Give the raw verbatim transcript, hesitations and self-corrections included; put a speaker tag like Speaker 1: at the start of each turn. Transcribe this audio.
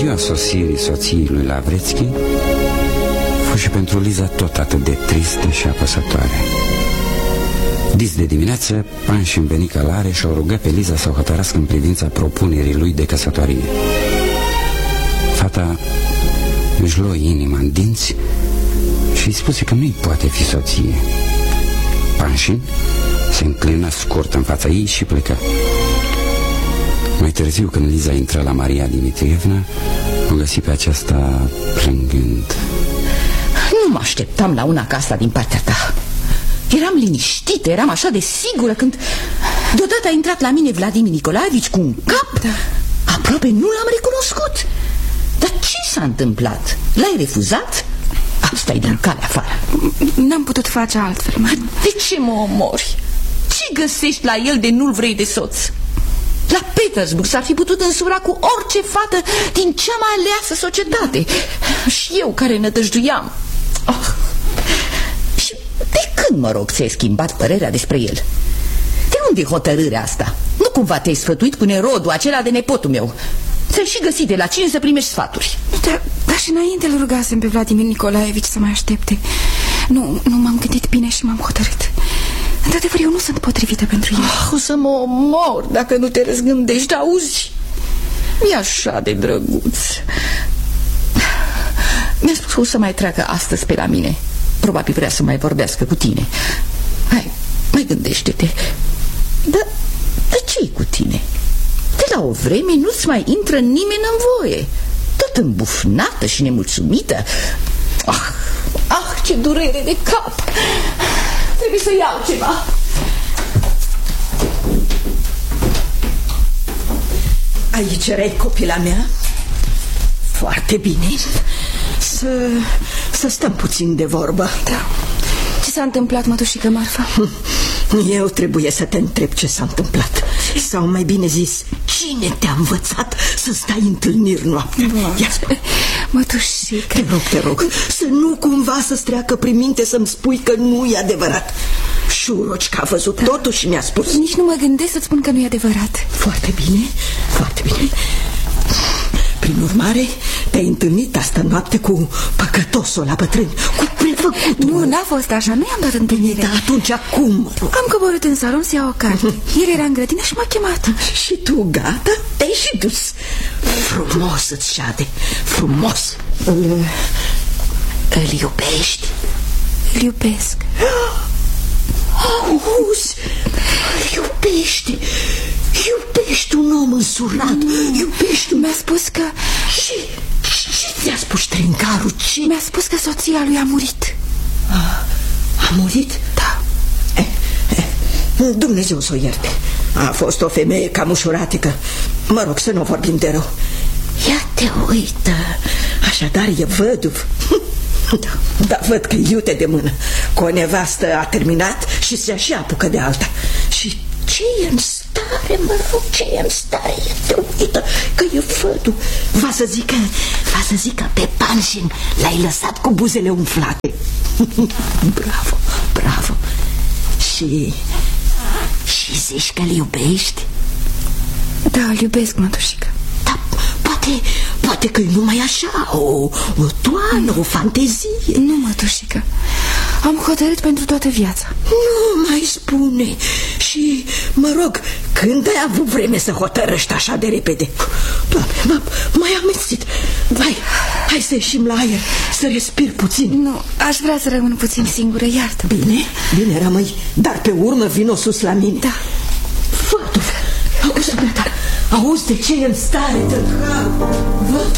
Speaker 1: ziua sosirii soției lui Lavrețchi fu și pentru Liza tot atât de tristă și apăsătoare. Dis de dimineață, Panșin veni călare și o rugă pe Liza să o hotărască în privința propunerii lui de căsătorie. Fata își luă inima în dinți și îi spuse că nu-i poate fi soție. Panșin se înclină scurt în fața ei și plecă. Mai târziu, când Liza intră la Maria Dimitrievna, o găsi pe aceasta plângând.
Speaker 2: Nu mă așteptam la una ca asta din partea ta. Eram liniștită, eram așa de sigură când deodată a intrat la mine Vladimir Nicolaevici cu un cap. Da. Aproape nu l-am recunoscut. Dar ce s-a întâmplat? L-ai refuzat? Asta-i din calea afară.
Speaker 3: N-am putut face altfel, mă.
Speaker 2: De ce mă omori? Ce găsești la el de nu-l vrei de soț? La Petersburg s-ar fi putut însura cu orice fată din cea mai aleasă societate. Și eu care nădăjduiam. Oh. Și de când, mă rog, ți-ai schimbat părerea despre el? De unde e hotărârea asta? Nu cumva te-ai sfătuit cu Nerodul acela de nepotul meu? Ți-ai și găsit de la cine să primești sfaturi?
Speaker 3: Dar da, și înainte îl rugasem pe Vladimir Nicolaevici să mai aștepte. Nu, nu m-am gândit bine și m-am hotărât. Într-adevăr, eu nu sunt potrivită pentru el.
Speaker 2: Oh, o să mă omor dacă nu te răzgândești, auzi? Mi-e așa de drăguț. Mi-a spus că o să mai treacă astăzi pe la mine. Probabil vrea să mai vorbească cu tine. Hai, mai gândește-te. Dar de ce-i cu tine? De la o vreme nu-ți mai intră nimeni în voie. Tot îmbufnată și nemulțumită. Ah, ah, ce durere de cap. Trebuie să iau ceva.
Speaker 4: Aici erai, copila mea? Foarte bine. Să, să stăm puțin de vorbă.
Speaker 3: Da. Ce s-a întâmplat, mătușică Marfa?
Speaker 4: Eu trebuie să te întreb ce s-a întâmplat. Sau mai bine zis, cine te-a învățat să stai întâlniri noaptea?
Speaker 3: Mătușică,
Speaker 4: te rog, te rog, să nu cumva să-ți treacă prin minte să-mi spui că nu e adevărat. Șurocica a văzut da. totul și mi-a spus.
Speaker 3: Nici nu mă gândesc să-ți spun că nu e adevărat.
Speaker 4: Foarte bine, foarte bine. Prin urmare, te-ai întâlnit asta noapte cu păcătosul la bătrâni, cu prefăcutul.
Speaker 3: Nu, n-a fost așa, nu i-am dat întâlnire.
Speaker 4: Da, atunci acum?
Speaker 3: Am coborât în salon să iau o carte. El era în grădină și m-a chemat.
Speaker 4: Și tu, gata? Te-ai și dus. Frumos îți șade, frumos. Îl, îl iubești?
Speaker 3: Îl iubesc.
Speaker 4: Auzi, îl iubești. Iubești un om însurat. Iubești un...
Speaker 3: Mi-a spus că...
Speaker 4: Și ce ți-a spus trincarul? Ce?
Speaker 3: Mi-a spus că soția lui a murit.
Speaker 4: A, a murit?
Speaker 3: Da.
Speaker 4: eh, eh, Dumnezeu să o ierte. A fost o femeie cam ușuratică. Mă rog să nu vorbim de rău. Ia te uită. Așadar e văduv. Da, da, văd că iute de mână. Cu o nevastă a terminat și se și apucă de alta. Și ce e în stare, mă rog, ce e în stare? Te uită că e fătul. Va să zică, va să zică pe Panșin l-ai lăsat cu buzele umflate. Bravo, bravo. Și, și zici că-l iubești?
Speaker 3: Da, îl iubesc, mătușică.
Speaker 4: Da, poate, poate că e numai așa, o, o toană, o fantezie.
Speaker 3: Nu, mătușică, am hotărât pentru toată viața.
Speaker 4: Nu mai spune. Și, mă rog, când ai avut vreme să hotărăști așa de repede? Doamne, m-ai amețit. Hai, hai să ieșim la aer, să respir puțin.
Speaker 3: Nu, aș vrea să rămân puțin singură, iartă.
Speaker 4: Bine, bine, rămâi, dar pe urmă vino sus la mine.
Speaker 3: Da.
Speaker 4: Fătul, auzi, auzi de ce e în stare, tălharul?